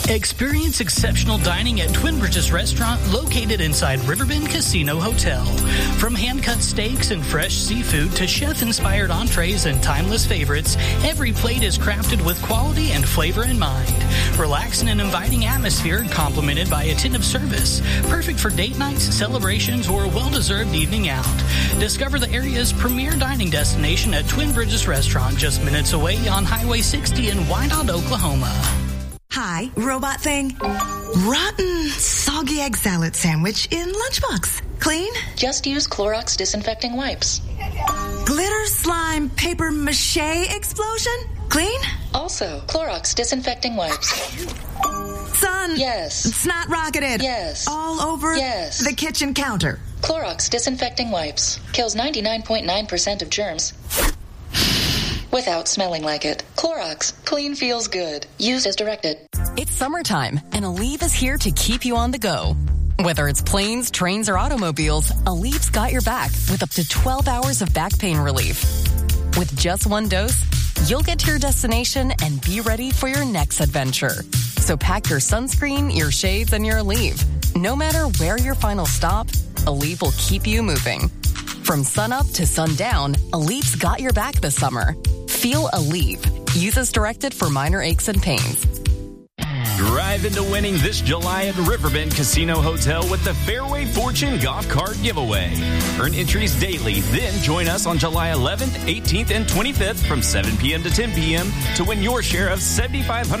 Experience exceptional dining at Twin Bridges Restaurant located inside Riverbend Casino Hotel. From hand-cut steaks and fresh seafood to chef-inspired entrees and timeless favorites, every plate is crafted with quality and flavor in mind. Relax in an inviting atmosphere complemented by attentive service. Perfect for date nights, celebrations, or a well-deserved evening out. Discover the area's premier dining destination at Twin Bridges Restaurant, just minutes away on Highway 60 in Wyandotte, Oklahoma. Hi, robot thing. Rotten, soggy egg salad sandwich in lunchbox. Clean? Just use Clorox disinfecting wipes. Glitter slime paper mache explosion? Clean? Also, Clorox disinfecting wipes. Son. Yes. Snot rocketed. Yes. All over yes. the kitchen counter. Clorox disinfecting wipes. Kills 99.9% of germs without smelling like it. Clorox. Clean feels good. Use as directed. It's summertime, and Aleve is here to keep you on the go. Whether it's planes, trains, or automobiles, Aleve's got your back with up to 12 hours of back pain relief. With just one dose, you'll get to your destination and be ready for your next adventure. So pack your sunscreen, your shades, and your Aleve. No matter where your final stop, Aleve will keep you moving. From sunup to sundown, Aleve's got your back this summer. Feel Aleve. Use as directed for minor aches and pains. Drive into winning this July at Riverbend Casino Hotel with the Fairway Fortune Golf Cart Giveaway. Earn entries daily, then join us on July 11th, 18th, and 25th from 7 p.m. to 10 p.m. to win your share of $7,500